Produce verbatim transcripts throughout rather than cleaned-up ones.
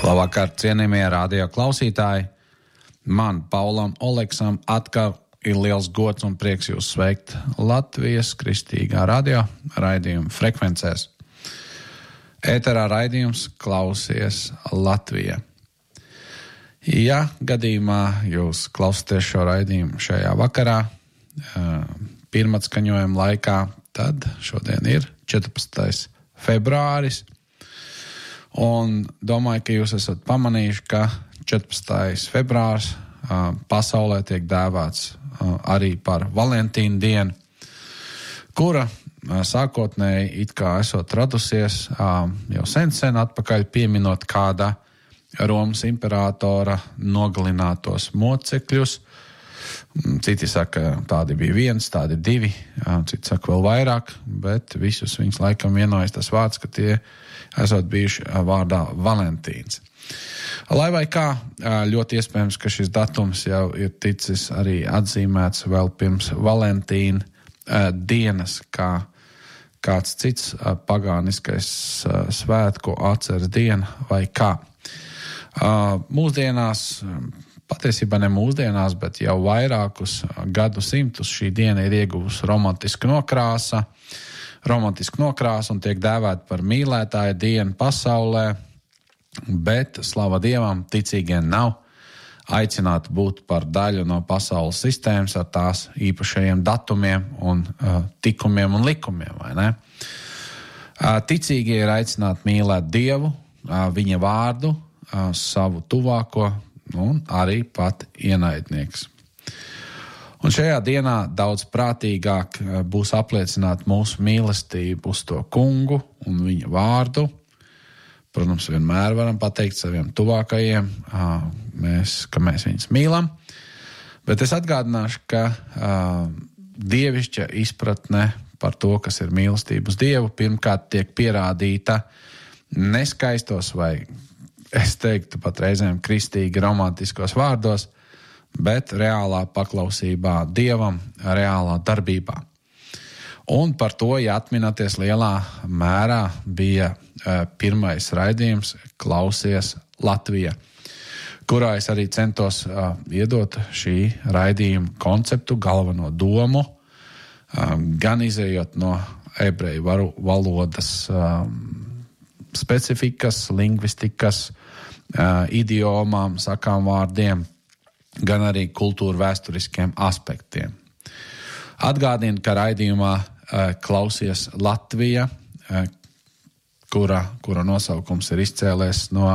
Labvakar, cienījamie radio klausītāji. Man, Paulam Oleksam, atkal ir liels gods un prieks jūs sveikt Latvijas kristīgā radio raidījuma frekvencēs. Ēterā raidījums Klausies Latvija. Ja gadījumā jūs klausāties šo raidījumu šajā vakarā, pirmatskaņojuma laikā, tad šodien ir četrpadsmitais februāris. Un domāju, ka jūs esat pamanījuši, ka četrpadsmitais februārs uh, pasaulē tiek dēvēts uh, arī par Valentīna dienu, kura uh, sākotnēji it kā esot radusies uh, jau sen sen atpakaļ pieminot kāda Romas imperatora nogalinātos mocekļus. Citi saka, tādi bija viens, tādi divi, uh, citi saka vēl vairāk, bet visus viņus laikam vienojas tas vārds, ka tie esot bijuši vārdā Valentīns. Lai vai kā, ļoti iespējams, ka šis datums jau ir ticis arī atzīmēts vēl pirms Valentīna dienas, kā kāds cits pagāniskais svētku atceres diena vai kā. Mūsdienās, patiesībā ne mūsdienās, bet jau vairākus gadu simtus šī diena ir ieguvusi romantisku nokrāsa, romantisku nokrāsu un tiek dēvēta par mīlētāja dienu pasaulē, bet, slava Dievam, ticīgie nav aicināti būt par daļu no pasaules sistēmas ar tās īpašajiem datumiem un uh, tikumiem un likumiem, vai ne? Uh, ticīgie ir aicināti mīlēt Dievu, uh, viņa vārdu, uh, savu tuvāko un arī pat ienaidnieks. Un šajā dienā daudz prātīgāk būs apliecināt mūsu mīlestību uz to kungu un viņa vārdu. Protams, vienmēr varam pateikt saviem tuvākajiem, mēs, ka mēs viņus mīlam. Bet es atgādināšu, ka dievišķa izpratne par to, kas ir mīlestība uz Dievu, pirmkārt tiek pierādīta neskaistos vai, es teiktu, pat reizēm kristīgi romantiskos vārdos, bet reālā paklausībā Dievam, reālā darbībā. Un par to, ja atminaties, lielā mērā bija uh, pirmais raidījums Klausies Latvija, kurā es arī centos uh, iedot šī raidījuma konceptu, galveno domu, uh, gan izējot no ebreju varu valodas uh, specifikas, lingvistikas, uh, idiomām, sakām vārdiem, gan arī kultūra vēsturiskiem aspektiem. Atgādinu, ka raidījumā uh, Klausies Latvija, uh, kura, kura nosaukums ir izcēlēs no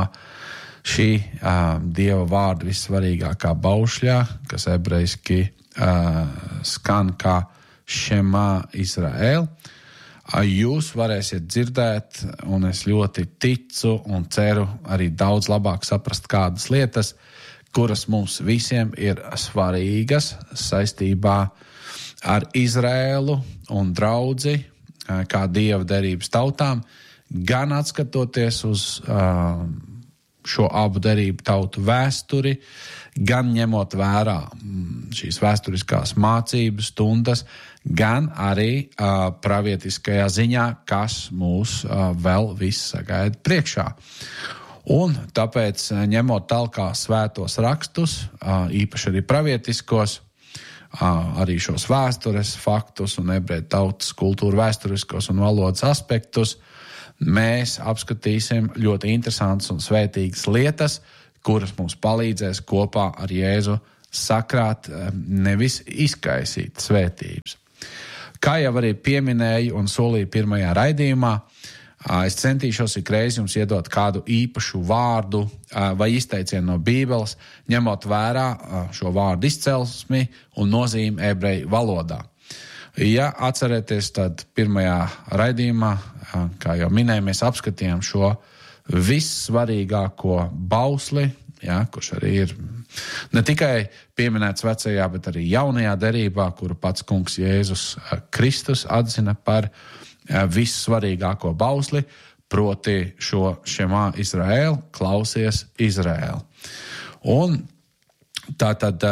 šī uh, Dieva vārda vissvarīgākā baušļā, kas ebrejiski uh, skan kā Šemā Izraēl. Uh, jūs varēsiet dzirdēt, un es ļoti ticu un ceru arī daudz labāk saprast kādas lietas, kuras mums visiem ir svarīgas saistībā ar Izraēlu un draudzi, kā Dieva derības tautām, gan atskatoties uz uh, šo abu derību tautu vēsturi, gan ņemot vērā šīs vēsturiskās mācības stundas, gan arī uh, pravietiskajā ziņā, kas mūs uh, vēl viss sagaida priekšā. Un tāpēc, ņemot talkā svētos rakstus, īpaši arī pravietiskos, arī šos vēstures faktus un ebreju tautas kultūra vēsturiskos un valodas aspektus, mēs apskatīsim ļoti interesantas un svētīgas lietas, kuras mums palīdzēs kopā ar Jēzu sakrāt, nevis izkaisīt svētības. Kā jau arī pieminēju un solīju pirmajā raidījumā, es centīšos ikreiz jums iedot kādu īpašu vārdu vai izteicienu no Bībeles, ņemot vērā šo vārdu izcelsmi un nozīmi ebreju valodā. Ja atcerēties, tad pirmajā raidījumā, kā jau minēju, mēs apskatījām šo vissvarīgāko bausli, ja, kurš arī ir ne tikai pieminēts vecajā, bet arī jaunajā derībā, kuru pats kungs Jēzus Kristus atzina par vissvarīgāko bausli, proti šo Šemā Izraēl, klausies Izraēl. Un tātad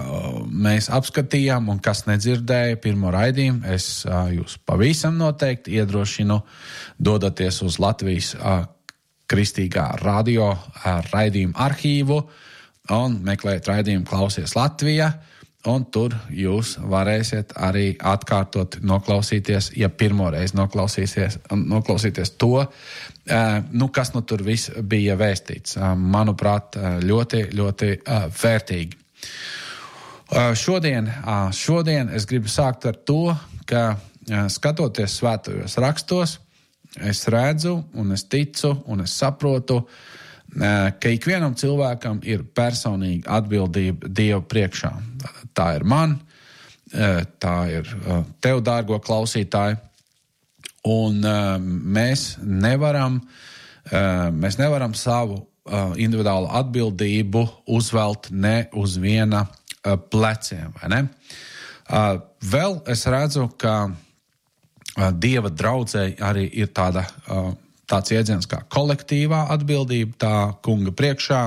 mēs apskatījām, un kas nedzirdēja pirmo raidījumu, es jūs pavisam noteikti iedrošinu dodaties uz Latvijas kristīgā radio raidījumu arhīvu un meklējiet raidījumu Klausies Latvijā, un tur jūs varēsiet arī atkārtot noklausīties, ja pirmoreiz noklausīsies, noklausīties to, nu, kas nu tur viss bija vēstīts. Manuprāt, ļoti, ļoti vērtīgi. Šodien, šodien es gribu sākt ar to, ka skatoties svētajos rakstos, es redzu un es ticu un es saprotu, ka ikvienam cilvēkam ir personīga atbildība Dieva priekšā. Tā ir man, tā ir tev, dārgo klausītāji, un mēs nevaram, mēs nevaram savu individuālu atbildību uzvelt ne uz viena pleciem, vai ne? Vēl es redzu, ka Dieva draudzei arī ir tāda, tāds iedziens kā kolektīvā atbildība tā kunga priekšā,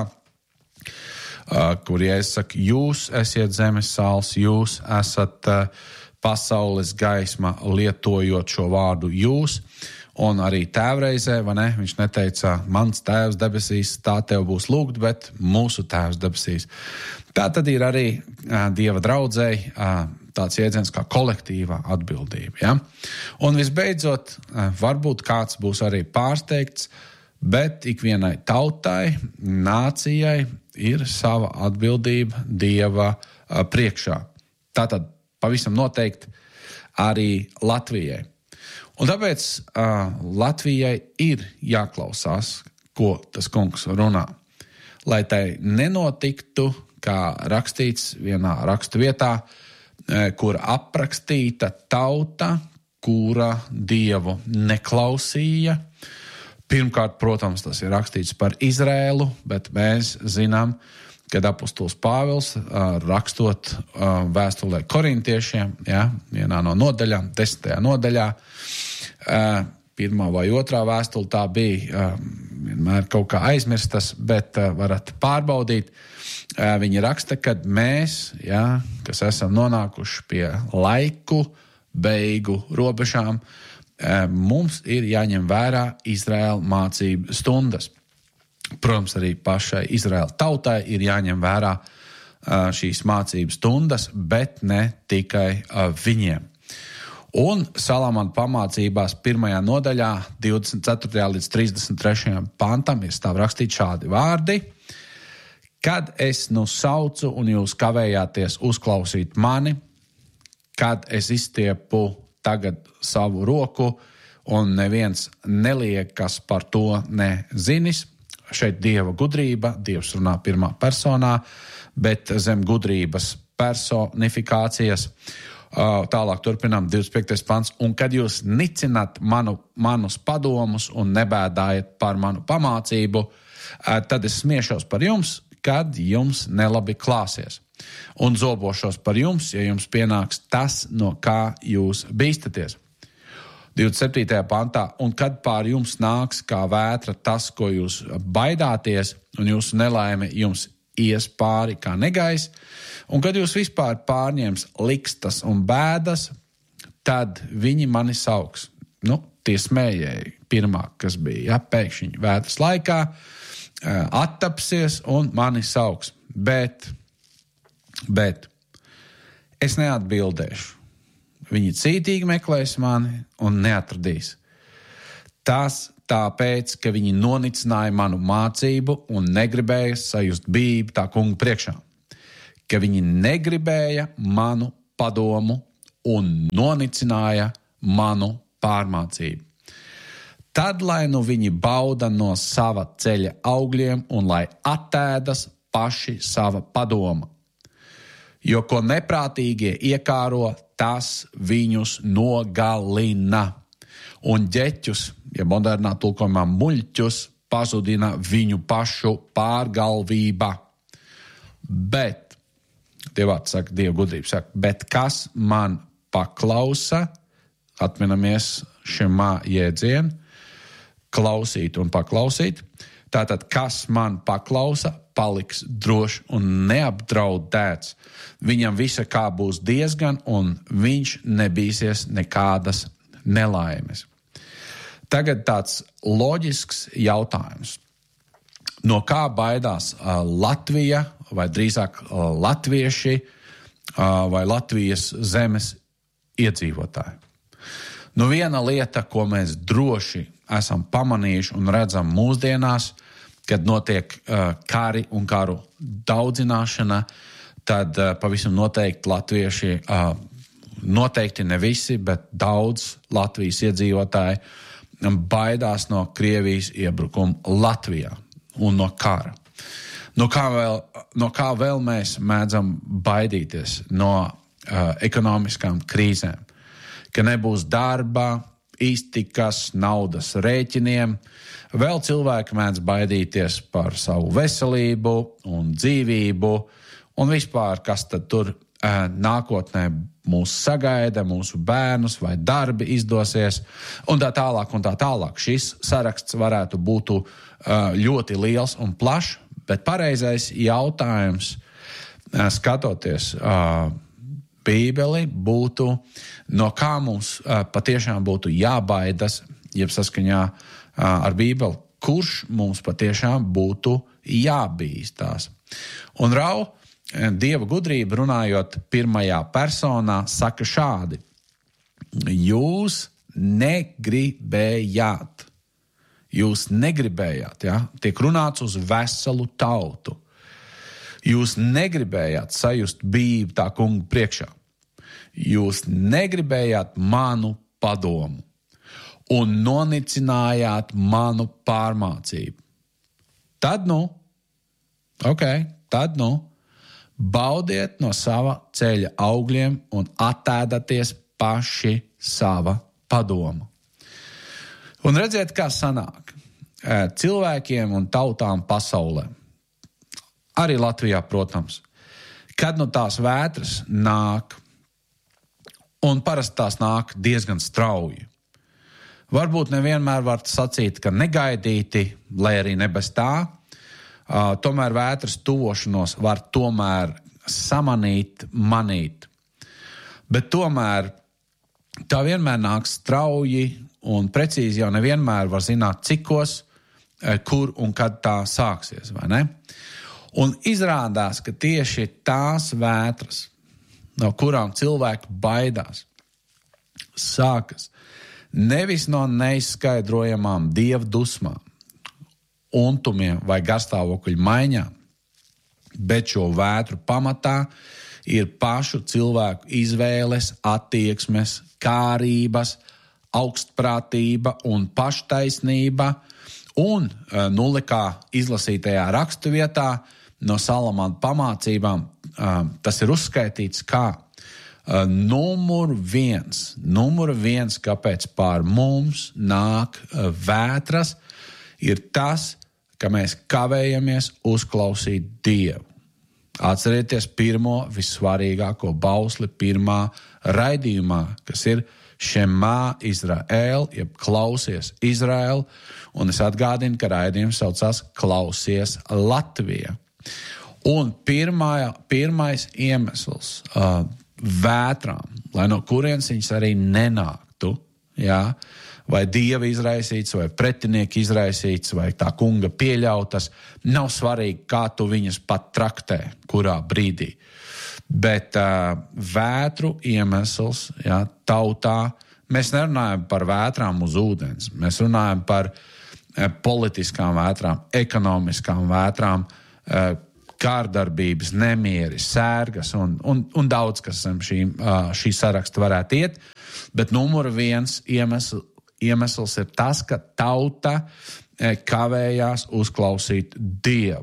kur Jēzus saka, jūs esiet zemes sāls, jūs esat pasaules gaisma, lietojot šo vārdu jūs, un arī tēvreizē, vai ne, viņš neteica, mans tēvs debesīs, tā tev būs lūgt, bet mūsu tēvs debesīs. Tā tad ir arī Dieva draudzei tāds iedziens kā kolektīvā atbildība. Ja? Un visbeidzot, varbūt kāds būs arī pārsteigts, bet ikvienai tautai, nācijai ir sava atbildība Dieva priekšā. Tātad pavisam noteikti arī Latvijai. Un tāpēc uh, Latvijai ir jāklausās, ko tas kungs runā. Lai tai nenotiktu, kā rakstīts vienā rakstu vietā, kur aprakstīta tauta, kura Dievu neklausīja. Pirmkārt, protams, tas ir rakstīts par Izrēlu, bet mēs zinām, kad apostols Pāvils rakstot vēstulē korintiešiem, ja, vienā no nodaļām, desmitajā nodaļā, pirmā vai otrā vēstule tā bija, vienmēr kaut kā aizmirstas, bet varat pārbaudīt. Viņi raksta, kad mēs, ja, kas esam nonākuši pie laiku, beigu robežām, mums ir jāņem vērā Izraēla mācību stundas. Protams, arī pašai Izraēla tautai ir jāņem vērā šīs mācību stundas, bet ne tikai viņiem. Un Salamana pamācībās pirmajā nodaļā, divdesmit ceturtajā līdz trīsdesmit trešajam pantam, ir stāv rakstīt šādi vārdi. Kad es nu saucu un jūs kavējāties uzklausīt mani, kad es izstiepu tagad savu roku un neviens neliekas par to nezinis, šeit Dieva gudrība, Dievs runā pirmā personā, bet zem gudrības personifikācijas. Tālāk turpinām divdesmit piektais pants. Un kad jūs nicināt manu, manus padomus un nebēdājat par manu pamācību, tad es smiešos par jums, kad jums nelabi klāsies. Un zobošos par jums, ja jums pienāks tas, no kā jūs bīstaties. divdesmit septītajā pantā. Un kad pār jums nāks kā vētra tas, ko jūs baidāties, un jūsu nelaime jums ies pāri kā negais, un kad jūs vispār pārņems likstas un bēdas, tad viņi mani sauks. Nu, tie smējēji pirmā, kas bija, ja, pēkšņi vētras laikā, attapsies un mani sauks. Bet, bet es neatbildēšu. Viņi cītīgi meklēs mani un neatradīs. Tas tāpēc, ka viņi nonicināja manu mācību un negribēja sajust bību tā kunga priekšā. Ka viņi negribēja manu padomu un nonicināja manu pārmācību. Tad, lai nu viņi bauda no sava ceļa augļiem un lai attēdas paši sava padoma. Jo ko neprātīgie iekāro, tas viņus nogalina. Un ģeķus, ja modernā tulkojumā muļķus, pazudina viņu pašu pārgalvība. Bet, Dievvārds saka, Dieva gudrība saka, bet kas man paklausa, atminamies šimā jēdzienu, klausīt un paklausīt. Tātad, kas man paklausa, paliks drošs un neapdraudēts. Viņam visa kā būs diezgan, un viņš nebīsies nekādas nelaimes. Tagad tāds loģisks jautājums. No kā baidās uh, Latvija, vai drīzāk uh, latvieši, uh, vai Latvijas zemes iedzīvotāji? Nu, viena lieta, ko mēs droši esam pamanījuši un redzam mūsdienās, kad notiek uh, kari un karu daudzināšana, tad uh, pavisam noteikti latvieši, uh, noteikti ne visi, bet daudz Latvijas iedzīvotāji baidās no Krievijas iebrukuma Latvijā un no kara. No kā vēl, no kā vēl mēs mēdzam baidīties? No uh, ekonomiskām krīzēm. Ka nebūs darba, iztikas, naudas rēķiniem. Vēl cilvēki mēdz baidīties par savu veselību un dzīvību un vispār, kas tad tur uh, nākotnē mūs sagaida, mūsu bērnus vai darbi izdosies un tā tālāk un tā tālāk. Šis saraksts varētu būt uh, ļoti liels un plašs, bet pareizais jautājums, uh, skatoties uh, Bībeli, būtu, no kā mums uh, patiešām būtu jābaidas, jeb saskaņā uh, ar Bībeli, kurš mums patiešām būtu jābīstās. Un Rau, Dieva gudrība runājot pirmajā personā, saka šādi. Jūs negribējāt. Jūs negribējāt, ja? Tiek runāts uz veselu tautu. Jūs negribējāt sajust bību tā kunga priekšā. Jūs negribējāt manu padomu un nonicinājāt manu pārmācību. Tad nu, ok, tad nu, baudiet no sava ceļa augļiem un attēdaties paši sava padoma. Un redziet, kā sanāk cilvēkiem un tautām pasaulē. Arī Latvijā, protams, kad nu tās vētras nāk, un parasti tās nāk diezgan strauji. Varbūt nevienmēr var sacīt, ka negaidīti, lai arī ne bez tā, uh, tomēr vētras tuvošanos var tomēr samanīt, manīt. Bet tomēr tā vienmēr nāk strauji un precīzi jau nevienmēr var zināt, cikos, kur un kad tā sāksies, vai ne? Un izrādās, ka tieši tās vētras, no kurām cilvēki baidās, sākas nevis no neizskaidrojamām dieva dusmām, untumiem vai garstāvokļu maiņām, bet šo vētru pamatā ir pašu cilvēku izvēles, attieksmes, kārības, augstprātība un paštaisnība, un, nu, kā izlasītajā raksturvietā, no Salamāna pamācībām tas ir uzskaitīts kā numur viens, numur viens, kāpēc pār mums nāk vētras, ir tas, ka mēs kavējamies uzklausīt Dievu. Atcerieties pirmo vissvarīgāko bausli pirmā raidījumā, kas ir Šemā Izraēl, jeb klausies Izraēl, un es atgādinu, ka raidījums saucās Klausies Latvija. Un pirmā, pirmais iemesls uh, vētrām, lai no kurienes viņas arī nenāktu, jā, vai dieva izraisīts, vai pretinieki izraisīts, vai tā kunga pieļautas, nav svarīgi, kā tu viņas pat traktē, kurā brīdī. Bet uh, vētru iemesls, jā, tautā, mēs nerunājam par vētrām uz ūdens, mēs runājam par uh, politiskām vētrām, ekonomiskām vētrām, uh, kārdarbības, nemieri, sērgas un, un, un daudz, kas zem šī, uh, šī saraksta varētu iet. Bet numur viens iemesls, iemesls ir tas, ka tauta uh, kavējās uzklausīt Dievu.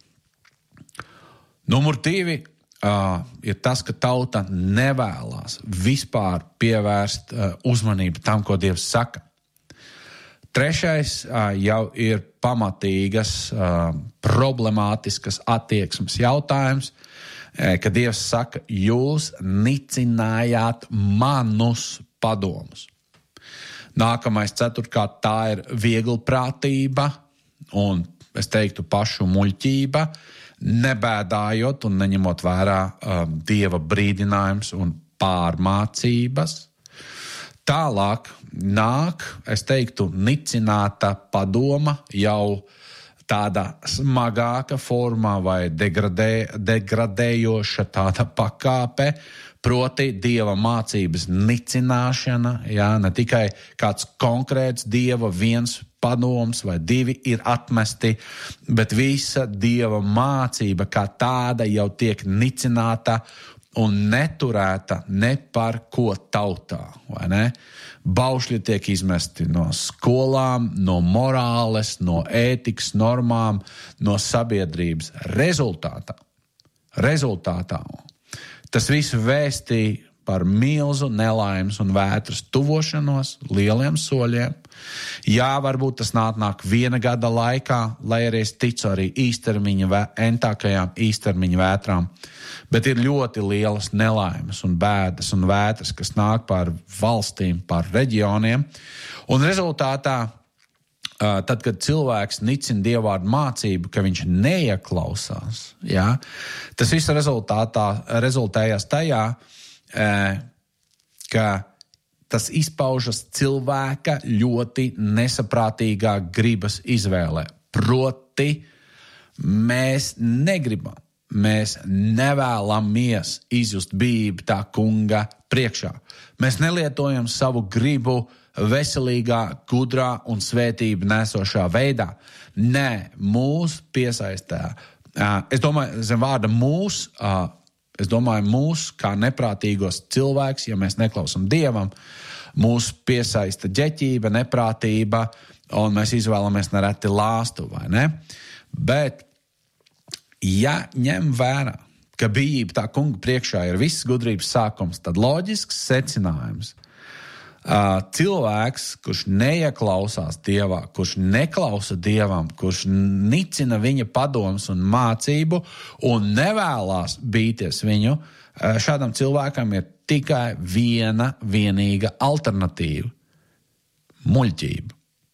Numur divi uh, ir tas, ka tauta nevēlās vispār pievērst uh, uzmanību tam, ko Dievs saka. Trešais uh, jau ir pamatīgas, uh, problemātiskas attieksmes jautājums, uh, ka Dievs saka, jūs nicinājāt manus padomus. Nākamais ceturtkārt, tā ir vieglprātība un, es teiktu, pašu muļķība, nebēdājot un neņemot vērā um, Dieva brīdinājums un pārmācības. Tālāk nāk, es teiktu, nicināta padoma jau tāda smagāka formā vai degradē, degradējoša tāda pakāpe, proti Dieva mācības nicināšana, jā, ne tikai kāds konkrēts Dieva viens padoms vai divi ir atmesti, bet visa Dieva mācība kā tāda jau tiek nicināta un neturēta ne par ko tautā, vai ne? Baušļi tiek izmesti no skolām, no morāles, no ētikas normām, no sabiedrības rezultātā. Rezultātā. Tas viss vēstīja par milzu nelaimes un vētras tuvošanos, lieliem soļiem. Jā, varbūt tas nāk, nāk viena gada laikā, lai arī es ticu arī īstermiņa, entākajām īstermiņa vētrām. Bet ir ļoti lielas nelaimes un bēdas un vētras, kas nāk pār valstīm, pār reģioniem. Un rezultātā, tad, kad cilvēks nicina dievvvārdu mācību, ka viņš neieklausās, jā, tas viss rezultātā rezultējās tajā, ka tas izpaužas cilvēka ļoti nesaprātīgā gribas izvēlē. Proti, mēs negribam, mēs nevēlamies izjust bijību tā kunga priekšā. Mēs nelietojam savu gribu veselīgā, gudrā un svētību nesošā veidā. Nē, mūs piesaistē. Es domāju, zem vārda mūs, es domāju, mūs kā neprātīgos cilvēks, ja mēs neklausam Dievam, mūs piesaista ģeķība, neprātība, un mēs izvēlamies nereti lāstu, vai ne? Bet, ja ņem vērā, ka bijība tā kunga priekšā ir visas gudrības sākums, tad loģisks secinājums. Uh, cilvēks, kurš neieklausās Dievā, kurš neklausa Dievam, kurš nicina viņa padomus un mācību un nevēlās bīties viņu, uh, šādam cilvēkam ir tikai viena vienīga alternatīva – muļķība.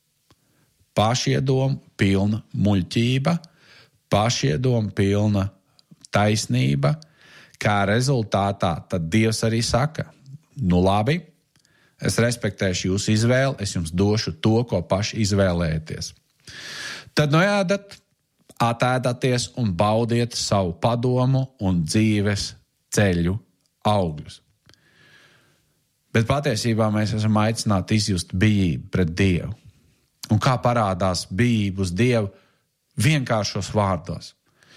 Pašiedomu pilna muļķība, pašiedomu pilna taisnība, kā rezultātā tad Dievs arī saka, nu labi, es respektēšu jūsu izvēli, es jums došu to, ko paši izvēlēties. Tad nu ēdat, atēdaties un baudiet savu padomu un dzīves ceļu augļus. Bet patiesībā mēs esam aicināti izjust bijību pret Dievu. Un kā parādās bijību uz Dievu vienkāršos vārdos?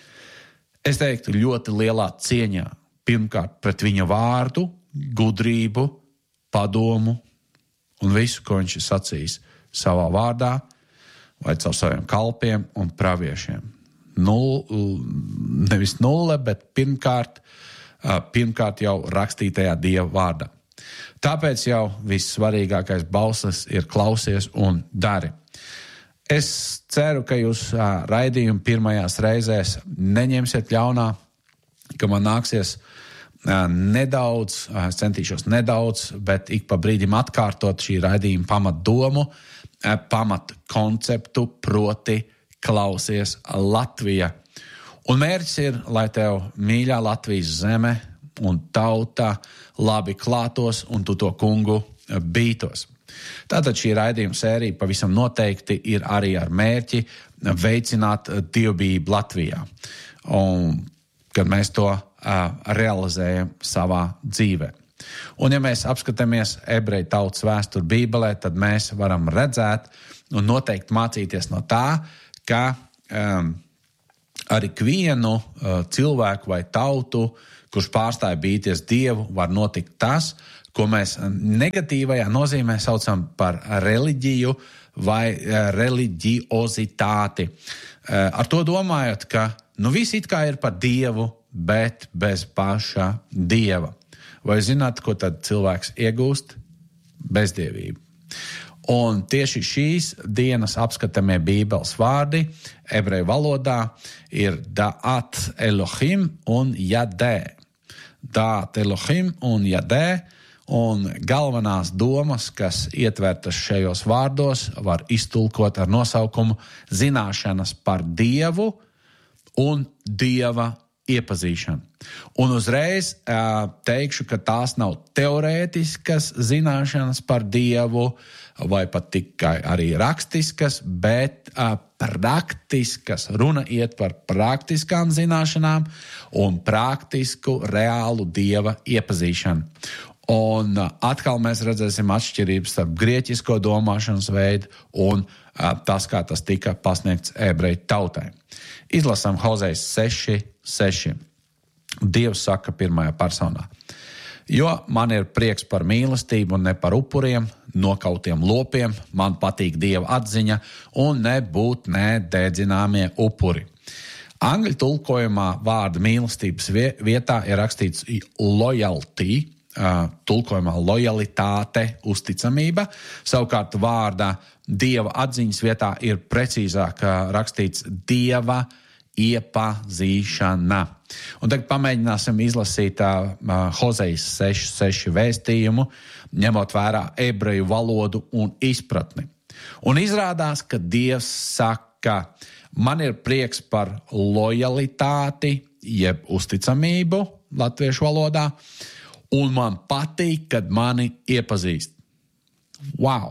Es teiktu ļoti lielā cieņā, pirmkārt pret viņa vārdu, gudrību, padomu un visu, ko viņš ir sacījis savā vārdā vai caur saviem kalpiem un praviešiem. Nul, nevis nulle, bet pirmkārt, pirmkārt jau rakstītajā Dieva vārdā. Tāpēc jau vissvarīgākais balsas ir klausies un dari. Es ceru, ka jūs raidījumu pirmajās reizēs neņemsiet ļaunā, ka man nāksies nedaudz, es centīšos nedaudz, bet ik pa brīdim atkārtot šī raidījuma pamat domu, pamat konceptu, proti klausies Latvija. Un mērķis ir, lai tev mīļā Latvijas zeme un tauta labi klātos un tu to kungu bītos. Tātad šī raidījuma sērija pavisam noteikti ir arī ar mērķi veicināt dievbijību Latvijā. Un kad mēs to uh, realizējam savā dzīvē. Un ja mēs apskatāmies ebreju tautas vēsturi Bībelē, tad mēs varam redzēt un noteikti mācīties no tā, ka um, ar ikvienu uh, cilvēku vai tautu, kurš pārstāja bīties Dievu, var notikt tas, ko mēs negatīvajā nozīmē saucam par reliģiju vai uh, reliģiozitāti. Uh, ar to domājot, ka nu viss it kā ir par Dievu, bet bez paša Dieva. Vai zināt, ko tad cilvēks iegūst? Bezdievību. Un tieši šīs dienas apskatāmie Bībeles vārdi ebreju valodā ir Da'at Elohim un Jadē. Da'at Elohim un Jadē, un galvenās domas, kas ietvertas šajos vārdos, var iztulkot ar nosaukumu zināšanas par Dievu un Dieva iepazīšana. Un uzreiz uh, teikšu, ka tās nav teorētiskas zināšanas par Dievu vai pat tikai arī rakstiskas, bet uh, praktiskas. Runa iet par praktiskām zināšanām un praktisku, reālu Dieva iepazīšanu. Un uh, atkal mēs redzēsim atšķirības starp grieķisko domāšanas veidu un uh, tas, kā tas tika pasniegts ebreju tautai. Izlasām Hozejs seši seši. Dievs saka pirmajā personā. Jo man ir prieks par mīlestību un ne par upuriem, nokautiem lopiem, man patīk Dieva atziņa un nebūt nedēdzināmie upuri. Angļu tulkojumā vārda mīlestības vietā ir rakstīts loyalty, tulkojumā lojalitāte, uzticamība. Savukārt vārda Dieva atziņas vietā ir precīzāk rakstīts Dieva iepazīšana. Un tagad pamēģināsim izlasīt uh, Hozejs seši seši vēstījumu, ņemot vērā ebreju valodu un izpratni. Un izrādās, ka Dievs saka, man ir prieks par lojalitāti, jeb uzticamību latviešu valodā, un man patīk, kad mani iepazīst. Wow!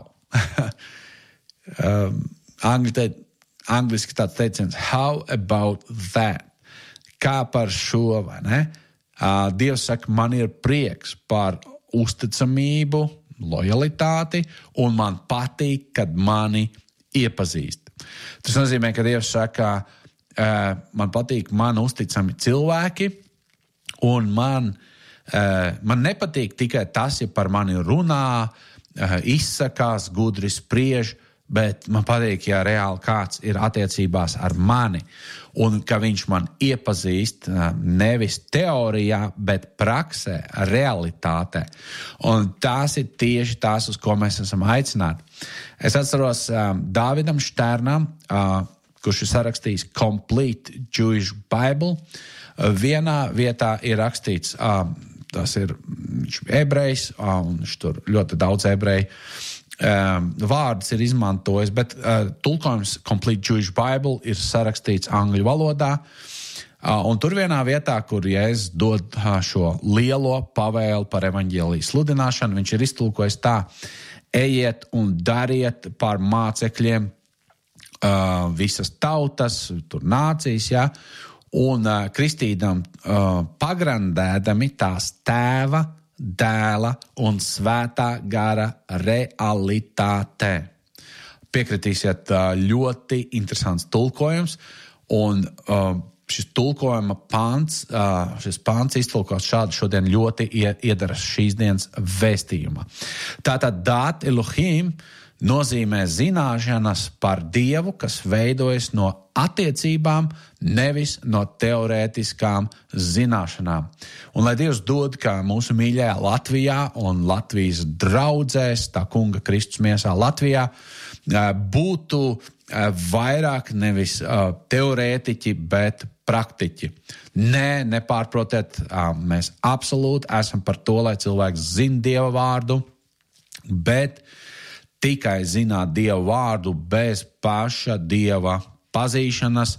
um, angļu te, angliski tāds teiciens, how about that? Kā par šo, vai ne? Uh, Dievs saka, man ir prieks par uzticamību, lojalitāti, un man patīk, kad mani iepazīst. Tas nozīmē, ka Dievs saka, uh, man patīk man uzticami cilvēki, un man, uh, man nepatīk tikai tas, ja par mani runā, uh, izsakās, gudri spriež, bet man patīk, ja reāli kāds ir attiecībās ar mani un ka viņš man iepazīst nevis teorijā, bet praksē, realitātē. Un tās ir tieši tās, uz ko mēs esam aicināti. Es atceros um, Dāvidam Šternam, uh, kurš ir sarakstījis Complete Jewish Bible. Uh, vienā vietā ir rakstīts, uh, tas ir ebrejs, uh, un viņš tur ļoti daudz ebreju, Um, vārdus ir izmantojis, bet uh, tulkojums Complete Jewish Bible ir sarakstīts angļu valodā. Uh, un tur vienā vietā, kur Jēzus dod uh, šo lielo pavēlu par evaņģēliju sludināšanu, viņš ir iztulkojis tā: ejiet un dariet par mācekļiem uh, visas tautas, tur nācijas, ja, un uh, kristīdam uh, pagrandēdami tās tēva, dēla un svētā gara realitāte. Piekritīsiet, ļoti interesants tulkojums, un šis tulkojuma pants, šis pants iztulkots šādi šodien ļoti iedaras šīs dienas vēstījumā. Tātad dāt Elohim nozīmē zināšanas par Dievu, kas veidojas no attiecībām, nevis no teorētiskām zināšanām. Un lai Dievs dod, kā mūsu mīļajā Latvijā un Latvijas draudzēs, tā kunga Kristus miesā Latvijā, būtu vairāk nevis teorētiķi, bet praktiķi. Nē, nepārprotiet, mēs absolūti esam par to, lai cilvēks zina Dieva vārdu, bet tikai zināt Dieva vārdu bez paša Dieva pazīšanas,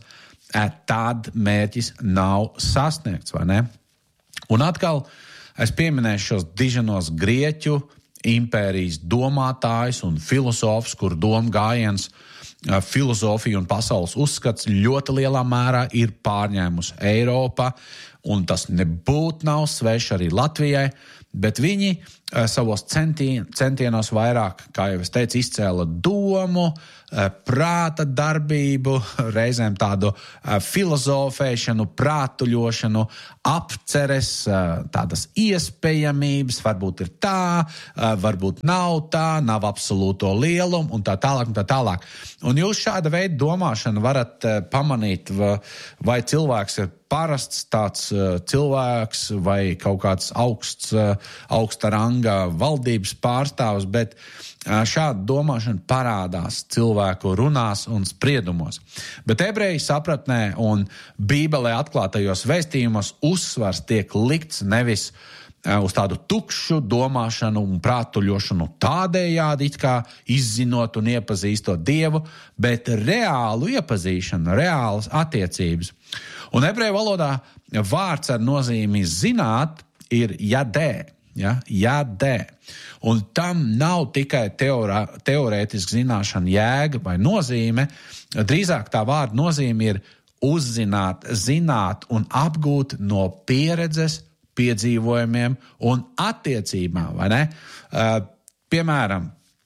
tad mērķis nav sasniegts, vai ne? Un atkal es pieminēšu šos diženos grieķu impērijas domātājus un filosofus, kur doma gājiens, filozofija un pasaules uzskats ļoti lielā mērā ir pārņēmusi Eiropa, un tas nebūtu nav svešs arī Latvijai, bet viņi savos centien, centienos vairāk, kā jau es teicu, izcēla domu, prāta darbību, reizēm tādu filozofēšanu, prātuļošanu, apceres, tādas iespējamības, varbūt ir tā, varbūt nav tā, nav absolūto lielumu un tā tālāk un tā tālāk. Un jūs šāda veida domāšanu varat pamanīt, vai cilvēks ir parasts tāds cilvēks vai kaut kāds augsts, augsta ranga valdības pārstāvs, bet šāda domāšana parādās cilvēku runās un spriedumos. Bet ebreju sapratnē un Bībelē atklātajos vēstījumos uzsvars tiek likts nevis uz tādu tukšu domāšanu un prātuļošanu tādējādi it kā izzinot un iepazīstot Dievu, bet reālu iepazīšanu, reālas attiecības. Un ebreju valodā vārds ar nozīmi zināt ir jadē, ja, jadē. Un tam nav tikai teorā, teorētiski zināšana jēga vai nozīme, drīzāk tā vārda nozīme ir uzzināt, zināt un apgūt no pieredzes, piedzīvojumiem un attiecībām, vai ne? Uh, piemēram,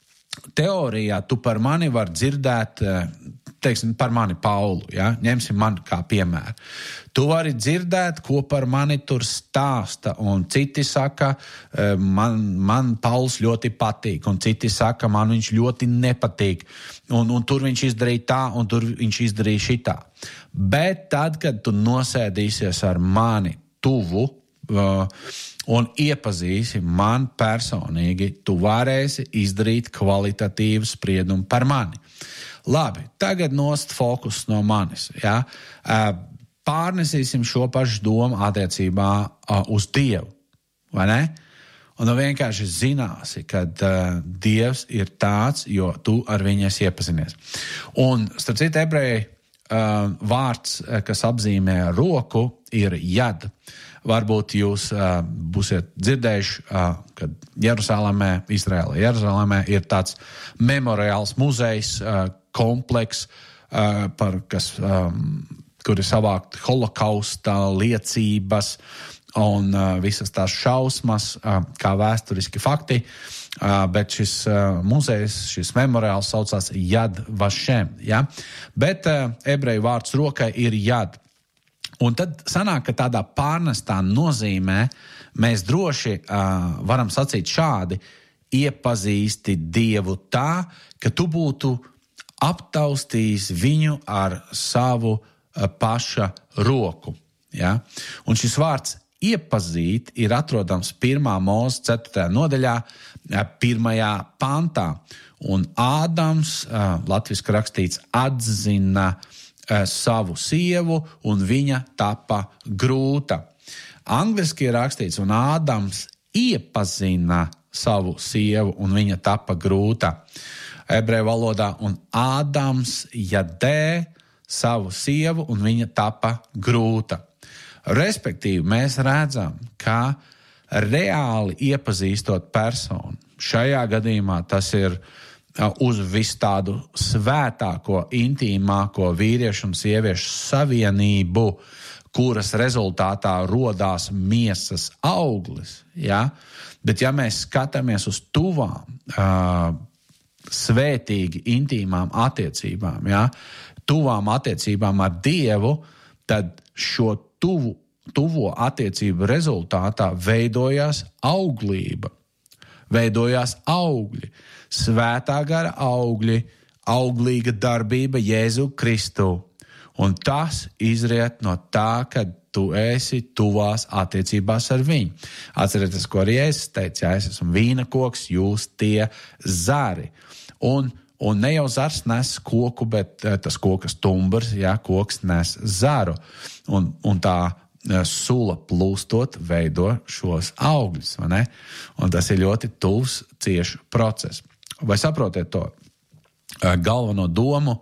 teorijā tu par mani var dzirdēt, teiksim, par mani Paulu, ja? Ņemsim mani kā piemēru. Tu vari dzirdēt, ko par mani tur stāsta, un citi saka, man, man Pauls ļoti patīk, un citi saka, man viņš ļoti nepatīk, un, un tur viņš izdarīja tā, un tur viņš izdarīja šitā. Bet tad, kad tu nosēdīsies ar mani tuvu, Uh, un iepazīsi man personīgi, tu varēsi izdarīt kvalitatīvu spriedumu par mani. Labi, tagad nost fokus no manis. Ja? Uh, pārnesīsim šo pašu domu attiecībā uh, uz Dievu, vai ne? Un tu vienkārši zināsi, ka uh, Dievs ir tāds, jo tu ar viņu esi iepazinies. Un, starp citu, ebreji uh, vārds, kas apzīmē roku, ir jad. Varbūt jūs uh, būsiet dzirdējuši, uh, kad Jerusalemē, Izraēlā, Jerusalemē ir tāds memoriāls muzejs, uh, kompleks, uh, par, kas, um, kur ir savākt holokausta liecības un uh, visas tās šausmas, uh, kā vēsturiski fakti, uh, bet šis uh, muzejs, šis memoriāls saucās Yad Vashem, ja? Bet uh, ebreju vārds rokai ir jad. Un tad sanāk, ka tādā pārnestā nozīmē mēs droši uh, varam sacīt šādi, iepazīsti Dievu tā, ka tu būtu aptaustījis viņu ar savu uh, paša roku. Ja? Un šis vārds iepazīt ir atrodams pirmā Mūzes ceturtajā nodaļā, uh, pirmajā pantā. Un Ādams, uh, latviski rakstīts, atzina savu sievu, un viņa tapa grūta. Angliski ir rakstīts, un Ādams iepazina savu sievu, un viņa tapa grūta. Ebreju valodā, un Ādams jadē savu sievu, un viņa tapa grūta. Respektīvi, mēs redzam, ka reāli iepazīstot personu, šajā gadījumā tas ir uz visu tādu svētāko, intīmāko vīriešu un sieviešu savienību, kuras rezultātā rodās miesas auglis. Ja? Bet ja mēs skatāmies uz tuvām, uh, svētīgi, intīmām attiecībām, ja? Tuvām attiecībām ar Dievu, tad šo tuvu, tuvo attiecību rezultātā veidojās auglība, veidojās augļi. Svētā gara augļi, auglīga darbība Jēzu Kristu. Un tas izriet no tā, ka tu esi tuvās attiecībās ar viņu. Atcerieties, ko arī es teicu, ja es esmu vīna koks, jūs tie zari. Un, un ne jau zars nes koku, bet tas kokas tumbrs, ja, koks nes zaru. Un, un tā sula plūstot veido šos augļus, vai ne? Un tas ir ļoti tuvs, ciešs process. Vai saprotiet to galveno domu,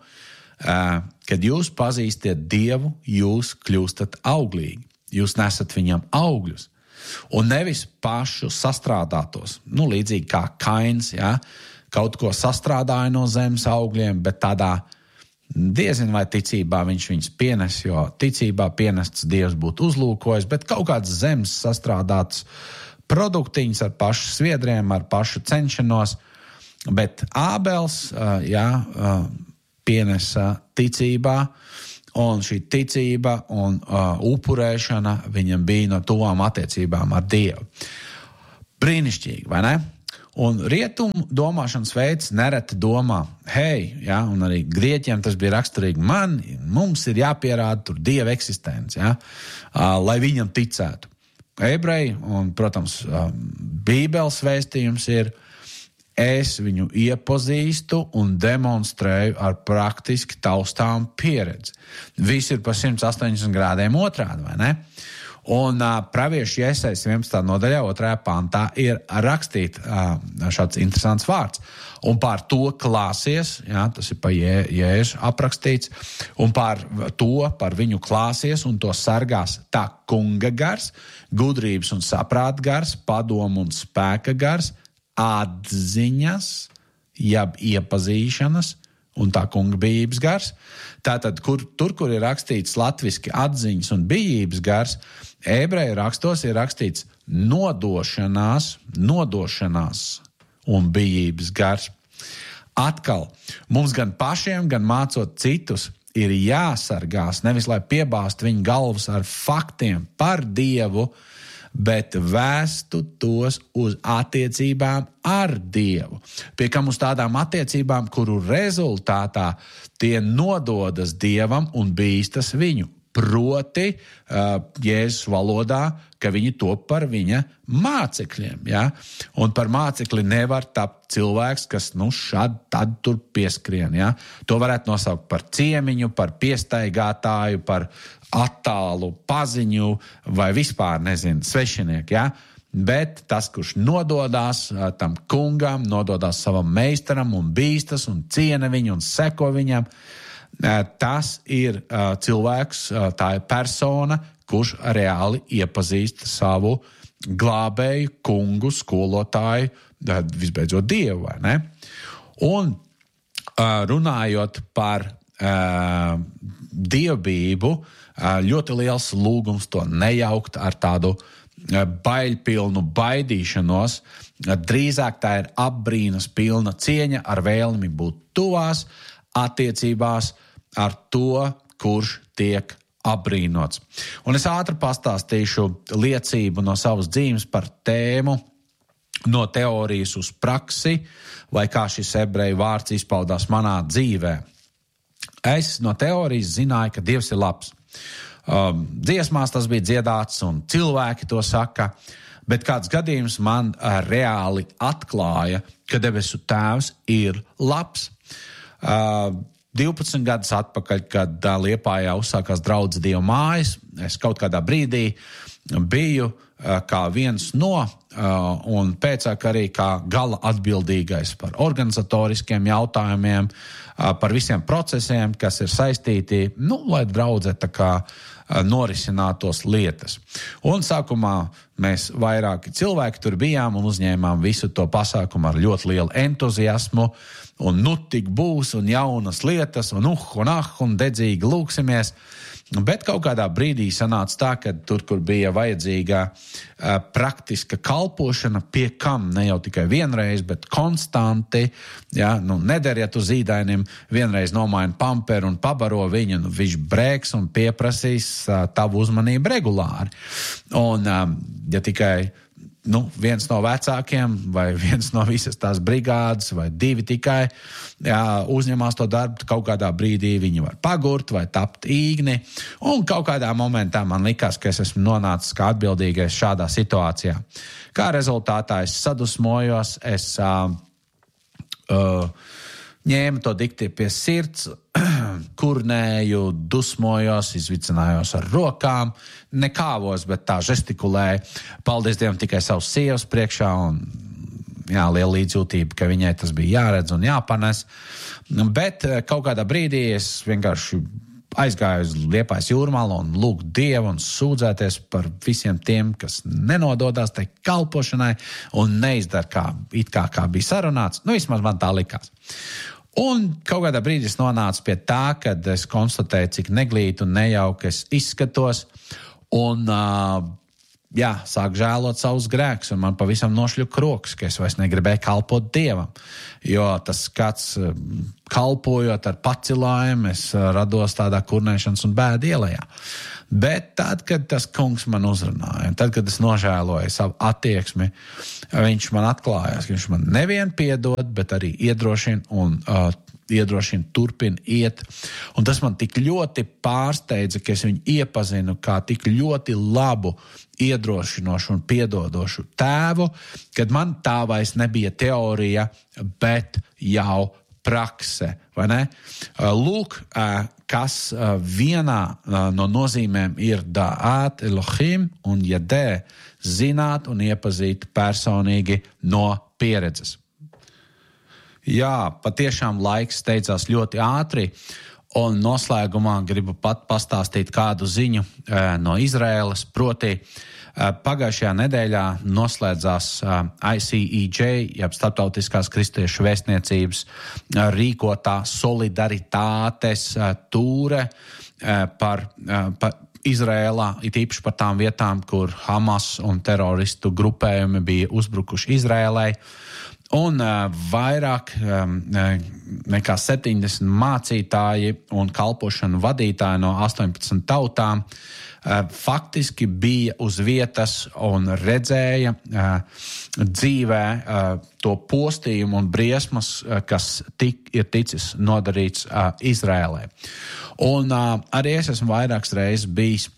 kad jūs pazīstiet Dievu, jūs kļūstat auglīgi, jūs nesat viņam augļus. Un nevis pašu sastrādātos, nu līdzīgi kā Kains, ja, kaut ko sastrādāja no zemes augļiem, bet tādā diezin vai ticībā viņš viņus pienes, jo ticībā pienests Dievs būtu uzlūkojis, bet kaut kāds zemes sastrādāts produktiņas ar pašu sviedriem, ar pašu cenšanos. Bet Ābels jā, pienesa ticībā, un šī ticība un uh, upurēšana viņam bija no tuvām attiecībām ar Dievu. Brīnišķīgi, vai ne? Un rietumu domāšanas veids nereti domā, hei, ja, un arī grieķiem tas bija raksturīgi, man, mums ir jāpierāda tur Dieva eksistence, ja, uh, lai viņam ticētu. Ebreji, un, protams, uh, Bībeles vēstījums ir, es viņu iepazīstu un demonstrēju ar praktiski taustām pieredzi. Viss ir pa simts astoņdesmit grādiem otrādi, vai ne? Un uh, praviešu Jesajas vienpadsmitā nodaļā, otrajā pantā ir rakstīt uh, šāds interesants vārds. Un pār to klāsies, jā, tas ir pa Jē, Jēzu aprakstīts, un pār to, par viņu klāsies un to sargās tā kunga gars, gudrības un saprāta gars, padomu un spēka gars, atziņas, jeb iepazīšanas un tā kunga bijības gars. Tātad, kur, tur, kur ir rakstīts latviski atziņas un bijības gars, ebreju rakstos ir rakstīts nodošanās, nodošanās un bijības gars. Atkal, mums gan pašiem, gan mācot citus, ir jāsargās, nevis lai piebāst viņu galvas ar faktiem par Dievu, bet vēstu tos uz attiecībām ar Dievu. Pie kam uz tādām attiecībām, kuru rezultātā tie nododas Dievam un bīstas viņu. Proti, uh, Jēzus valodā, ka viņi top par viņa mācekļiem. Ja? Un par mācekli nevar tapt cilvēks, kas nu šad tad tur pieskrien. Ja? To varētu nosaukt par ciemiņu, par piestaigātāju, par attālu paziņu vai vispār, nezinu, svešinieku. Ja? Bet tas, kurš nododās uh, tam kungam, nododās savam meistaram un bīstas un ciena viņu un seko viņam, tas ir uh, cilvēks, uh, tā ir persona, kurš reāli iepazīst savu glābēju, kungu, skolotāju, visbeidzot Dievu, vai ne? Un uh, runājot par uh, dievbijību, uh, ļoti liels lūgums to nejaukt ar tādu uh, baļpilnu baidīšanos. Uh, drīzāk tā ir apbrīnas pilna cieņa ar vēlmi būt tuvās attiecībās ar to, kurš tiek apbrīnots. Un es ātri pastāstīšu liecību no savas dzīves par tēmu no teorijas uz praksi, vai kā šis ebreju vārds izpaudās manā dzīvē. Es no teorijas zināju, ka Dievs ir labs. Um, dziesmās tas bija dziedāts un cilvēki to saka, bet kāds gadījums man uh, reāli atklāja, ka debesu Tēvs ir labs. Uh, divpadsmit gadus atpakaļ, kad uh, Liepājā uzsākās Draudz Dieva mājas, es kaut kādā brīdī biju uh, kā viens no uh, un pēcāk arī kā gala atbildīgais par organizatoriskiem jautājumiem, uh, par visiem procesiem, kas ir saistīti, nu, lai draudze tā kā uh, norisinātos lietas. Un sākumā mēs vairāki cilvēki tur bijām un uzņēmām visu to pasākumu ar ļoti lielu entuziasmu, un nu tik būs, un jaunas lietas, un uh, un ah, un dedzīgi lūksimies. Bet kaut kādā brīdī sanāca tā, ka tur, kur bija vajadzīga uh, praktiska kalpošana, pie kam ne jau tikai vienreiz, bet konstanti, ja, nu, nedariet uz zīdainim, vienreiz nomaina pamperu un pabaro viņu, nu, viņš brēks un pieprasīs uh, tavu uzmanību regulāri. Un, um, ja tikai nu, viens no vecākiem vai viens no visas tās brigādes vai divi tikai jā, uzņemās to darbu, kaut kādā brīdī viņi var pagurt vai tapt īgni. Un kaut kādā momentā man likās, ka es esmu nonācis kā atbildīgais šādā situācijā. Kā rezultātā es sadusmojos, es uh, uh, ņēmu to dikti pie sirds, kurnēju, dusmojos, izvicinājos ar rokām, nekāvos, bet tā žestikulēju. Paldies Dievam tikai savas sievas priekšā un jā, liela līdzjūtība, ka viņai tas bija jāredz un jāpanes. Bet kaut kādā brīdī es vienkārši aizgāju uz Liepājas jūrmalu un lūgt Dievu un sūdzēties par visiem tiem, kas nenododās tai kalpošanai un neizdara kā, it kā, kā bija sarunāts. Nu, vismaz man tā likās. Un kaut kādā brīdī es nonācu pie tā, kad es konstatēju, cik neglīti un nejauki es izskatos, un uh, jā, sāk žēlot savus grēkus, un man pavisam nošļuka rokas, ka es vairs negribēju kalpot Dievam, jo tas skats kalpojot ar pacilājumu, es rados tādā kurnēšanas un bēdu ielējā. Bet tad, kad tas kungs man uzrunāja, tad, kad es nožēloju savu attieksmi, viņš man atklājās, ka viņš man nevien piedod, bet arī iedrošina un uh, iedrošina turpina iet. Un tas man tik ļoti pārsteidza, ka es viņu iepazinu kā tik ļoti labu, iedrošinošu un piedodošu tēvu, kad man tā vairs nebija teorija, bet jau prakse, vai ne? Lūk, kas vienā no nozīmēm ir da'at Elohim un yadē, zināt un iepazīt personīgi no pieredzes. Jā, patiešām laiks steidzās ļoti ātri, un noslēgumā gribu pat pastāstīt kādu ziņu no Izraēlas, proti pagājušajā nedēļā noslēdzās I C E J, jeb Starptautiskās kristiešu vēstniecības rīkotā solidaritātes tūre par, par Izrēlā, it īpaši par tām vietām, kur Hamas un teroristu grupējumi bija uzbrukuši Izrēlai. Un uh, vairāk um, nekā septiņdesmit mācītāji un kalpošanu vadītāji no astoņpadsmit tautām uh, faktiski bija uz vietas un redzēja uh, dzīvē uh, to postījumu un briesmas, uh, kas tik, ir ticis nodarīts uh, Izrēlē. Un uh, arī es esmu vairākas reizes bijis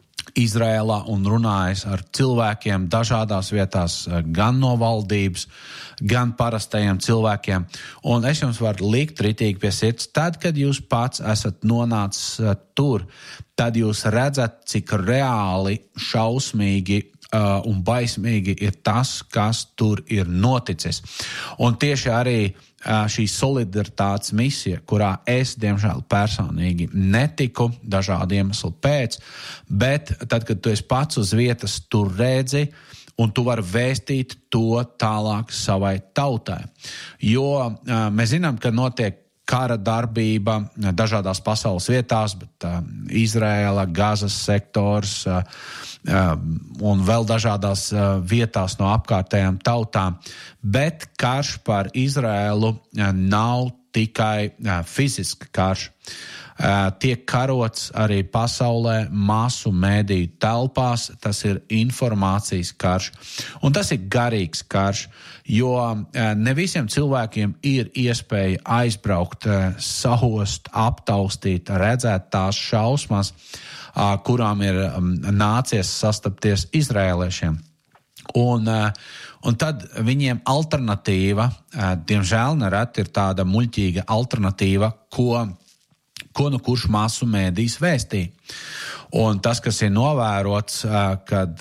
Izrēlā un runājis ar cilvēkiem dažādās vietās, gan no valdības, gan parastajiem cilvēkiem. Un es jums varu likt ritīgi pie sirds, tad, kad jūs pats esat nonācis uh, tur, tad jūs redzat, cik reāli, šausmīgi uh, un baismīgi ir tas, kas tur ir noticis. Un tieši arī šī solidaritātes misija, kurā es, diemžēl, personīgi netiku dažādu iemeslu pēc, bet tad, kad tu esi pats uz vietas, tu redzi un tu vari vēstīt to tālāk savai tautai. Jo mēs zinām, ka notiek kara darbība dažādās pasaules vietās, bet uh, Izrēla, Gazas sektors uh, uh, un vēl dažādās uh, vietās no apkārtējām tautām. Bet karš par Izrēlu uh, nav tikai uh, fizisks karš. Uh, tiek karots arī pasaulē masu mēdīju telpās, tas ir informācijas karš. Un tas ir garīgs karš, jo uh, ne visiem cilvēkiem ir iespēja aizbraukt, uh, sahost, aptaustīt, redzēt tās šausmas, uh, kurām ir um, nācies sastapties izrēliešiem. Un, uh, un tad viņiem alternatīva, uh, diemžēl nereti ir tāda muļķīga alternatīva, ko ko nu kurš masu mēdīs vēstī. Un tas, kas ir novērots, kad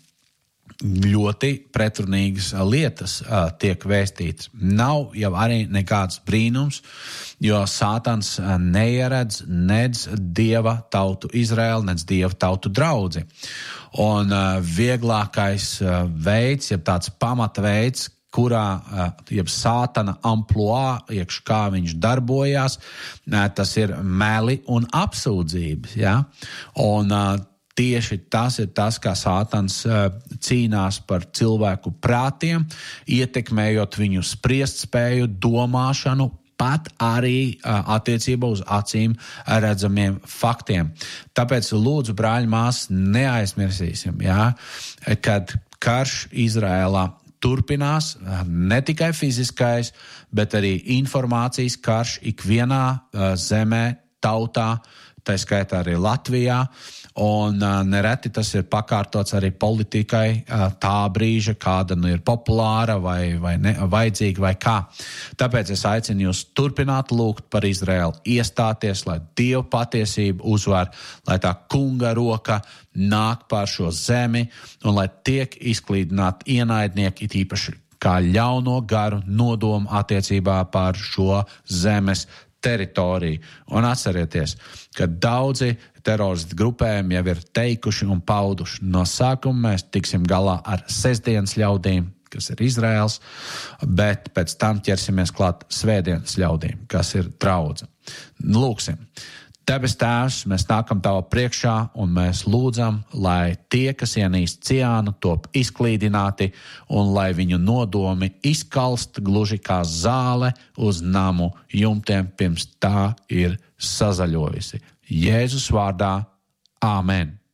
ļoti pretrunīgas lietas tiek vēstītas, nav jau arī nekāds brīnums, jo Sātans neieredz nedz dieva tautu Izraēlu, nedz dieva tautu draudzi. Un vieglākais veids, ja tāds pamata veids, kurā, jeb Sātana amploā, iekš kā viņš darbojās, tas ir meli un apsūdzības. Ja? Un tieši tas ir tas, kā Sātans cīnās par cilvēku prātiem, ietekmējot viņu spriestspēju, domāšanu, pat arī attiecībā uz acīm redzamiem faktiem. Tāpēc lūdzu, brāļi, māsas, neaizmirsīsim, ja? Kad karš Izrēlā turpinās, ne tikai fiziskais, bet arī informācijas karš ikvienā uh, zemē, tautā, tā skaitā arī Latvijā, un uh, nereti tas ir pakārtots arī politikai uh, tā brīža, kāda nu ir populāra vai, vai ne, vajadzīga vai kā. Tāpēc es aicinu jūs turpināt lūgt par Izraēlu, iestāties, lai Dieva patiesība uzvar, lai tā kunga roka nāk pār šo zemi un lai tiek izklīdināti ienaidnieki, it īpaši kā ļauno garu nodomu attiecībā pār šo zemes teritoriju. Un atcerieties, ka daudzi teroristu grupējumi jau ir teikuši un pauduši. No sākuma mēs tiksim galā ar sestdienas ļaudīm, kas ir Izraels, bet pēc tam ķersimies klāt svētdienas ļaudīm, kas ir draudze. Lūksim. Debes Tēvs, mēs nākam Tava priekšā un mēs lūdzam, lai tie, kas ienīst ciānu, top izklīdināti un lai viņu nodomi izkalst gluži kā zāle uz namu jumtiem pirms tā ir sazaļojusi. Jēzus vārdā, āmen!